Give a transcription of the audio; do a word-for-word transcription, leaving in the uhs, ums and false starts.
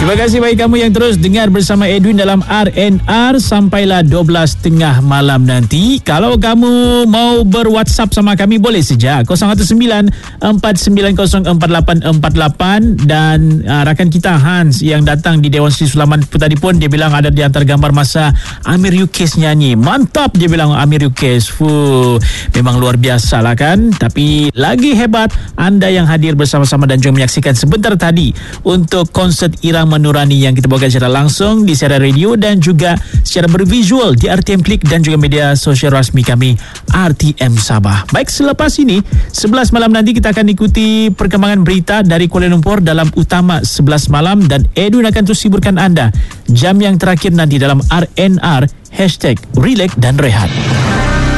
Terima kasih bagi kamu yang terus dengar bersama Edwin dalam R and R sampailah dua belas tiga puluh malam nanti. Kalau kamu mau ber-WhatsApp sama kami, boleh saja kosong satu sembilan empat sembilan kosong empat lapan empat lapan. Dan uh, rakan kita Hans yang datang di Dewan Sri Sulaiman tadi pun dia bilang ada di antara gambar masa Amir Yukes nyanyi. Mantap, dia bilang Amir Yukes. Fuh, memang luar biasa lah kan. Tapi lagi hebat anda yang hadir bersama-sama dan juga menyaksikan sebentar tadi untuk konsert Irama Nurani yang kita bawakan secara langsung di siaran radio dan juga secara bervisual di R T M Klik dan juga media sosial rasmi kami R T M Sabah. Baik, selepas ini sebelas malam nanti kita akan ikuti perkembangan berita dari Kuala Lumpur dalam Utama sebelas malam dan Edwin akan terus hiburkan anda jam yang terakhir nanti dalam R and R hashtag Relax dan Rehat.